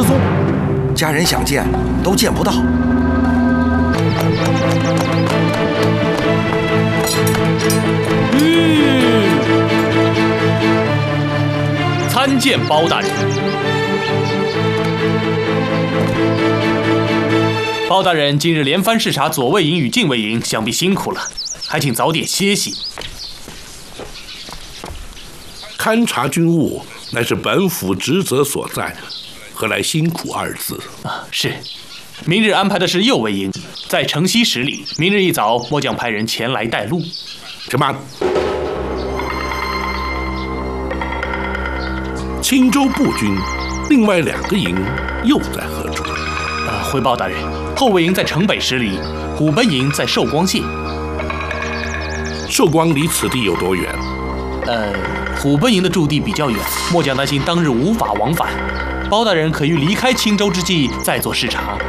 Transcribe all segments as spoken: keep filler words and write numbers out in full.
松，家人想见都见不到。 嗯，参见包大人。包大人今日连番视察左卫营与近卫营，想必辛苦了，还请早点歇息。 勘察军务乃是本府职责所在，何来辛苦二字？ 啊，是。明日安排的是右卫营，在城西十里。明日一早，末将派人前来带路。 什么？青州步军另外两个营又在何处？ 啊，回报大人，后卫营在城北十里，虎贲营在寿光县。 寿光离此地有多远？ 呃，虎贲营的驻地比较远，末将担心当日无法往返。包大人可于离开青州之际再做视察。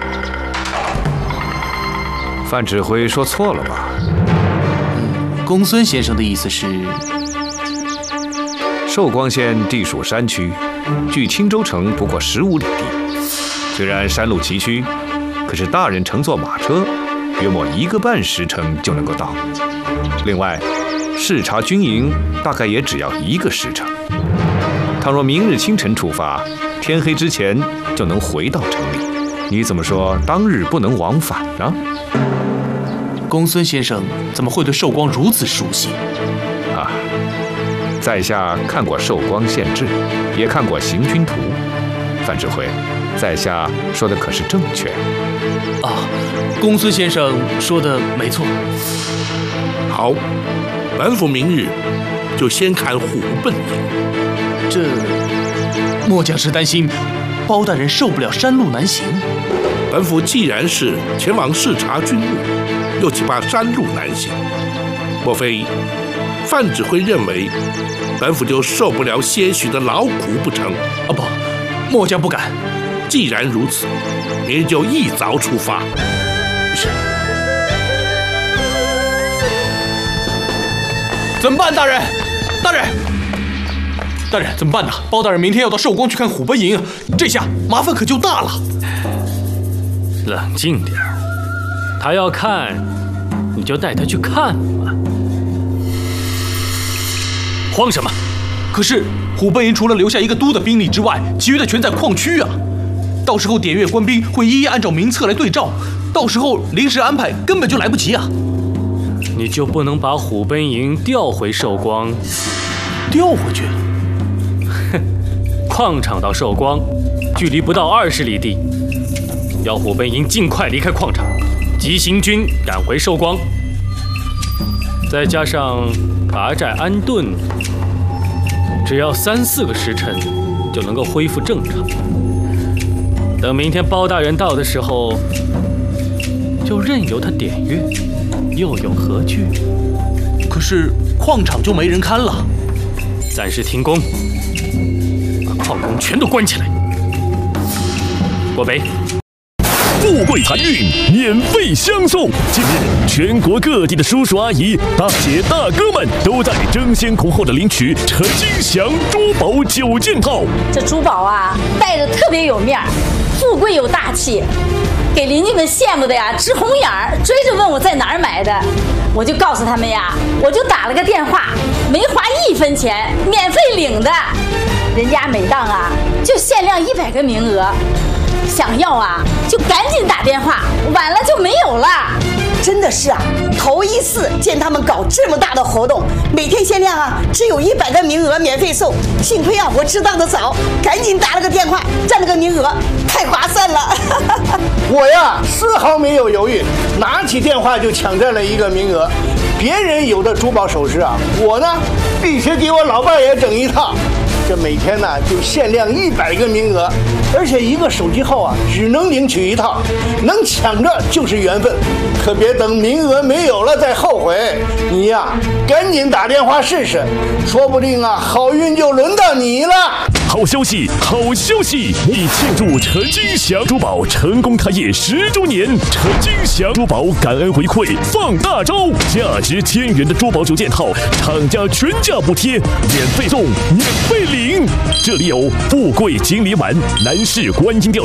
范指挥说错了吧？ 嗯，公孙先生的意思是， 寿光县地属山区，距青州城不过十五里地。虽然山路崎岖，可是大人乘坐马车，约莫一个半时辰就能够到。另外，视察军营大概也只要一个时辰。倘若明日清晨出发，天黑之前就能回到城里。你怎么说当日不能往返呢？ 公孙先生怎么会对寿光如此熟悉？ 啊，在下看过寿光县志，也看过行军图。范指挥，在下说的可是正确？ 啊，公孙先生说的没错。 好，本府明日就先看虎贲营。 这，末将是担心包大人受不了山路难行。 本府既然是前往视察军务，又岂怕山路难行？莫非范指挥认为本府就受不了些许的劳苦不成？ 啊不，末将不敢。 既然如此，明日就一早出发。 是。怎么办，大人？大人，大人怎么办呢？包大人明天要到寿光去看虎贲营，这下麻烦可就大了。 冷静点儿，他要看，你就带他去看嘛。慌什么？ 可是虎贲营除了留下一个都的兵力之外，其余的全在矿区啊。到时候点阅官兵会一一按照名册来对照，到时候临时安排根本就来不及啊。 你就不能把虎贲营调回寿光？ 调回去？ 哼，矿场到寿光，距离不到二十里地。要虎贲营尽快离开矿场，急行军赶回寿光，再加上拔寨安顿，只要三四个时辰就能够恢复正常。等明天包大人到的时候，就任由他点阅，又有何惧？ 可是矿场就没人看了， 暂时停工，把矿工全都关起来。过北。 富贵财运免费相送！近日，全国各地的叔叔阿姨、大姐大哥们都在争先恐后的领取陈金祥珠宝九件套。 这珠宝啊，戴着特别有面儿，富贵又大气，给邻居们羡慕的呀直红眼儿，追着问我在哪儿买的。我就告诉他们呀，我就打了个电话，没花一分钱，免费领的。人家每档啊就限量一百个名额。想要啊，就赶紧打电话，晚了就没有了。 真的是啊，头一次见他们搞这么大的活动，每天限量啊，只有一百个名额免费送。幸亏啊，我知道的早，赶紧打了个电话，占了个名额，太划算了。 我呀，丝毫没有犹豫，拿起电话就抢占了一个名额。别人有的珠宝首饰啊，我呢必须给我老伴也整一套。这每天呢就限量一百个名额，而且一个手机号啊只能领取一套，能抢着就是缘分，可别等名额没有了再后悔。你呀，赶紧打电话试试，说不定啊好运就轮到你了。 好消息，好消息！为庆祝陈金祥珠宝成功开业十周年，陈金祥珠宝感恩回馈放大招，价值千元的珠宝九件套，厂家全价补贴，免费送，免费领。这里有富贵锦鲤碗、南市观音吊